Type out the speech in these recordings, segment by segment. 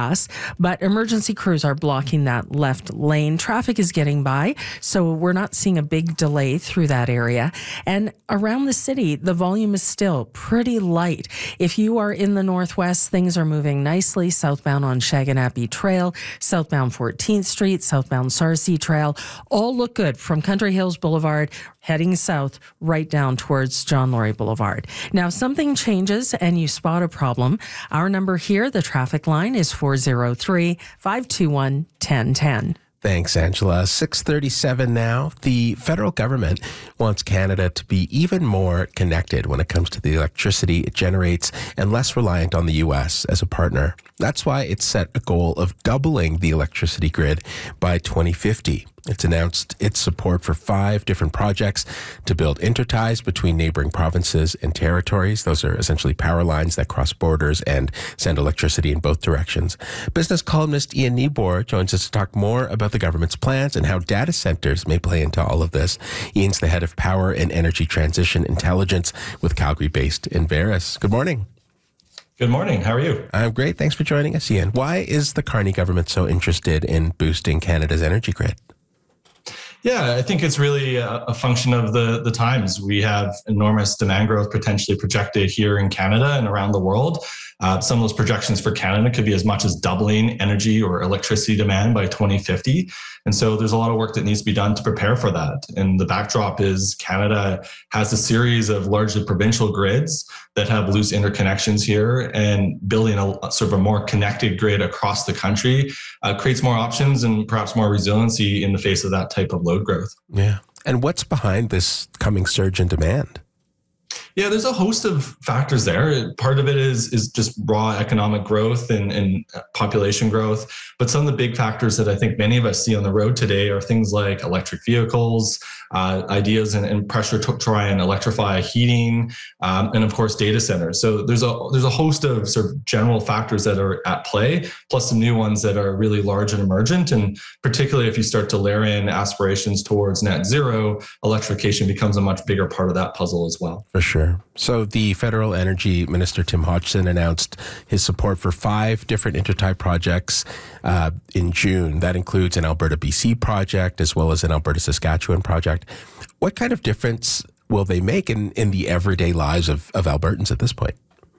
pass, but emergency crews are blocking that left lane. Traffic is getting by, so we're not seeing a big delay through that area. And around the city, the volume is still pretty light. If you are in the northwest, things are moving nicely. Southbound on Shaganappy Trail, southbound 14th Street, southbound Sarcee Trail, all look good from Country Hills Boulevard heading south right down towards John Laurie Boulevard. Now, if something changes and you spot a problem, our number here, the traffic line, is 403-521-1010. Thanks, Angela. 6:37 now. The federal government wants Canada to be even more connected when it comes to the electricity it generates and less reliant on the U.S. as a partner. That's why it's set a goal of doubling the electricity grid by 2050. It's announced its support for 5 different projects to build interties between neighboring provinces and territories. Those are essentially power lines that cross borders and send electricity in both directions. Business columnist Ian Niebuhr joins us to talk more about the government's plans and how data centers may play into all of this. Ian's the head of Power and Energy Transition Intelligence with Calgary-based Enverus. Good morning. Good morning. How are you? I'm great. Thanks for joining us, Ian. Why is the Carney government so interested in boosting Canada's energy grid? Yeah, I think it's really a function of the times. We have enormous demand growth potentially projected here in Canada and around the world. Some of those projections for Canada could be as much as doubling energy or electricity demand by 2050. And so there's a lot of work that needs to be done to prepare for that. And the backdrop is Canada has a series of largely provincial grids that have loose interconnections here, and building a sort of a more connected grid across the country creates more options and perhaps more resiliency in the face of that type of load growth. Yeah. And what's behind this coming surge in demand? Yeah, there's a host of factors there. Part of it is just raw economic growth and population growth. But some of the big factors that I think many of us see on the road today are things like electric vehicles, ideas and pressure to try and electrify heating, and of course, data centers. So there's a host of sort of general factors that are at play, plus some new ones that are really large and emergent. And particularly if you start to layer in aspirations towards net zero, electrification becomes a much bigger part of that puzzle as well. For sure. So the Federal Energy Minister, Tim Hodgson, announced his support for 5 different intertie projects in June. That includes an Alberta-BC project as well as an Alberta-Saskatchewan project. What kind of difference will they make in the everyday lives of Albertans at this point?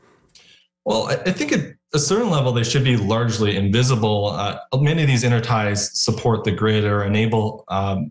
Well, I think at a certain level, they should be largely invisible. Many of these interties support the grid or enable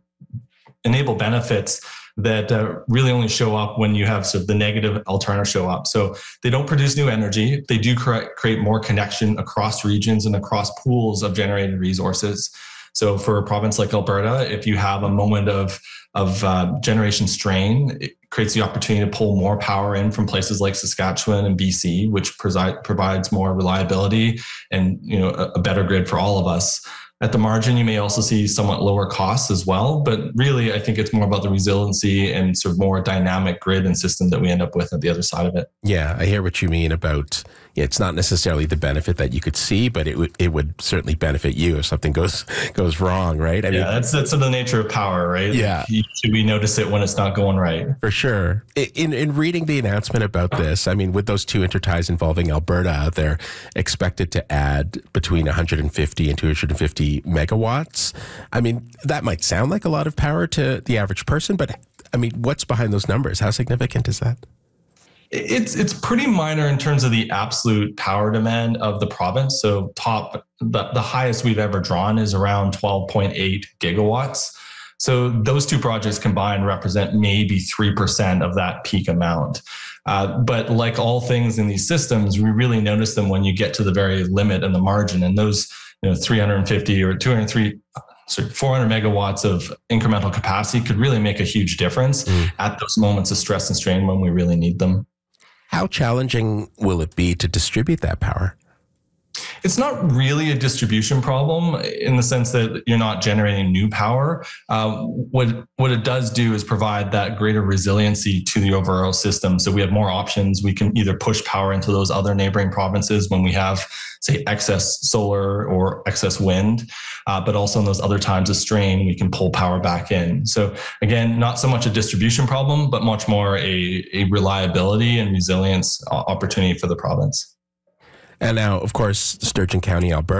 benefits that really only show up when you have sort of the negative alternative show up. So they don't produce new energy. They do create more connection across regions and across pools of generated resources. So for a province like Alberta, if you have a moment of generation strain, it creates the opportunity to pull more power in from places like Saskatchewan and BC, which provides more reliability and a better grid for all of us. At the margin, you may also see somewhat lower costs as well. But really, I think it's more about the resiliency and sort of more dynamic grid and system that we end up with at the other side of it. Yeah, I hear what you mean about it's not necessarily the benefit that you could see, but it would certainly benefit you if something goes wrong, right? I mean, that's sort of the nature of power, right? Yeah. We notice it when it's not going right. For sure. In reading the announcement about this, I mean, with those 2 interties involving Alberta, they're expected to add between 150 and 250 megawatts. I mean, that might sound like a lot of power to the average person, but I mean, what's behind those numbers? How significant is that? It's pretty minor in terms of the absolute power demand of the province. So the highest we've ever drawn is around 12.8 gigawatts. So those 2 projects combined represent maybe 3% of that peak amount. But like all things in these systems, we really notice them when you get to the very limit and the margin. And those 350 or 400 megawatts of incremental capacity could really make a huge difference at those moments of stress and strain when we really need them. How challenging will it be to distribute that power? It's not really a distribution problem in the sense that you're not generating new power. What it does do is provide that greater resiliency to the overall system. So we have more options. We can either push power into those other neighboring provinces when we have, say, excess solar or excess wind, but also in those other times of strain, we can pull power back in. So again, not so much a distribution problem, but much more a reliability and resilience opportunity for the province. And now, of course, Sturgeon County, Alberta,